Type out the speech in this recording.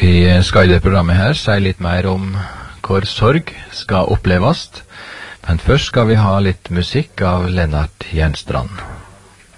Vi skal i det programmet her si litt mer om hvor sorg skal oppleves, men først skal vi ha litt musikk av Lennart Jernstrand.